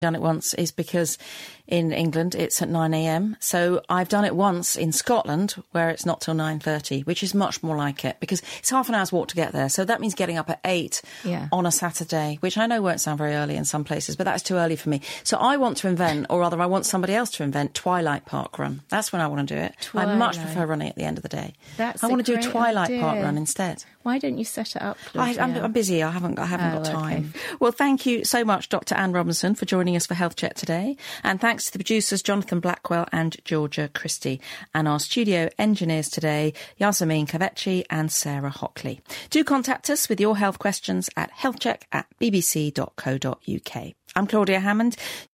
done it once is because in England it's at 9 a.m. So I've done it once in Scotland where it's not till 9:30, which is much more like it because it's half an hour's walk to get there. So that means getting up at 8 on a Saturday, which I know won't sound very early in some places, but that's too early for me. So I want to invent, or rather I want somebody else to invent, Twilight Park Run. That's when I want to do it. I much prefer running at the end of the day. I want to do a Twilight Park Run instead. Why don't you set it up? I'm busy. I haven't got time. Okay. Well, thank you so much, Dr. Anne Robinson, for joining us for Health Check today. And thanks to the producers, Jonathan Blackwell and Georgia Christie. And our studio engineers today, Yasameen Kavechi and Sarah Hockley. Do contact us with your health questions at healthcheck@bbc.co.uk. I'm Claudia Hammond.